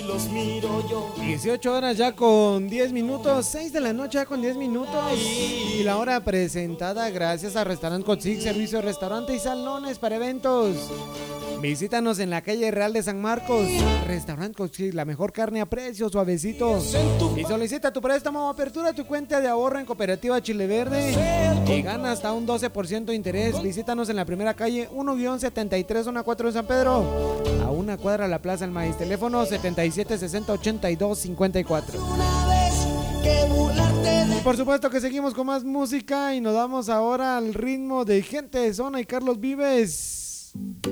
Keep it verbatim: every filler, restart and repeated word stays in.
los miro yo. dieciocho horas ya con diez minutos, seis de la noche ya con diez minutos. Y la hora presentada gracias a Restaurant Cotzig, servicio de restaurante y salones para eventos. Visítanos en la calle Real de San Marcos. Restaurant Cotzig, la mejor carne a precio suavecito. Y solicita tu préstamo o apertura tu cuenta de ahorro en Cooperativa Chile Verde y gana hasta un doce por ciento de interés. Visítanos en la primera calle uno setenta y tres uno cuatro de San Pedro, a una cuadra de la Plaza del Maíz. Teléfono setenta y siete sesenta ochenta y dos cincuenta y cuatro. Y por supuesto que seguimos con más música y nos vamos ahora al ritmo de Gente de Zona y Carlos Vives.